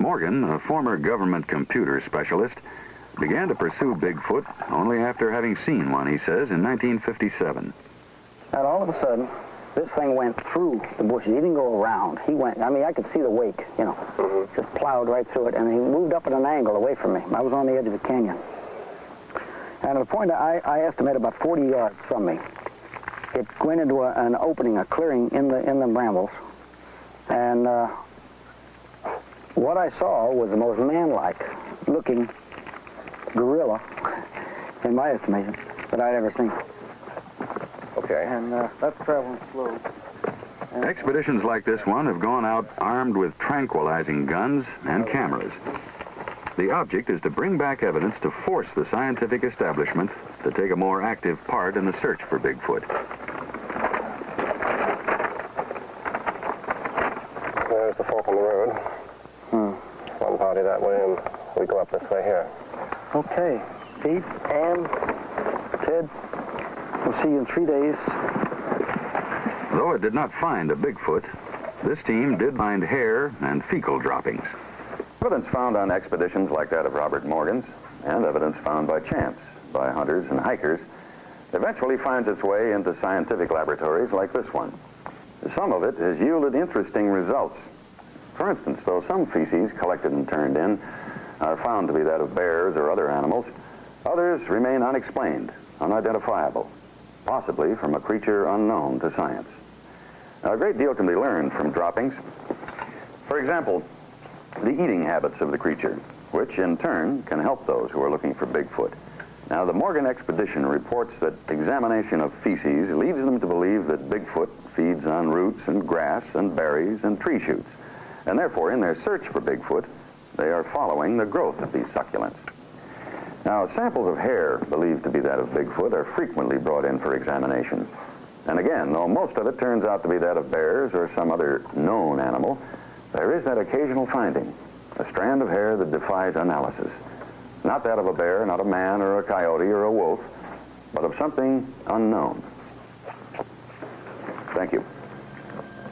Morgan, a former government computer specialist, began to pursue Bigfoot only after having seen one, he says, in 1957. And all of a sudden, this thing went through the bushes. He didn't go around. He went, I mean, I could see the wake, you know, just plowed right through it, and he moved up at an angle away from me. I was on the edge of the canyon. And at a point, I estimate about 40 yards from me, it went into an opening, a clearing in the brambles. And what I saw was the most man-like looking gorilla, in my estimation, that I'd ever seen. Okay. And that's traveling slow. And Expeditions like this one have gone out armed with tranquilizing guns and cameras. The object is to bring back evidence to force the scientific establishment to take a more active part in the search for Bigfoot. There's the fork in the road. One party that way, and we go up this way here. okay, Pete, Ann, Ted, we'll see you in 3 days. Though it did not find a Bigfoot, this team did find hair and fecal droppings. Evidence found on expeditions like that of Robert Morgan's, and evidence found by chance by hunters and hikers, eventually finds its way into scientific laboratories like this one. Some of it has yielded interesting results. For instance, though some feces collected and turned in are found to be that of bears or other animals, others remain unexplained, unidentifiable, possibly from a creature unknown to science. Now, a great deal can be learned from droppings. For example, the eating habits of the creature, which in turn can help those who are looking for Bigfoot. Now, the Morgan expedition reports that examination of feces leads them to believe that Bigfoot feeds on roots and grass and berries and tree shoots. And therefore, in their search for Bigfoot, they are following the growth of these succulents. Now, samples of hair believed to be that of Bigfoot are frequently brought in for examination. And again, though most of it turns out to be that of bears or some other known animal, there is that occasional finding, a strand of hair that defies analysis. Not that of a bear, not a man or a coyote or a wolf, but of something unknown. Thank you.